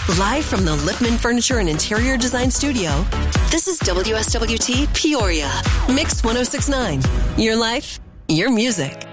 Live from the Lipman Furniture and Interior Design Studio, this is WSWT Peoria, Mix 1069. Your life, your music.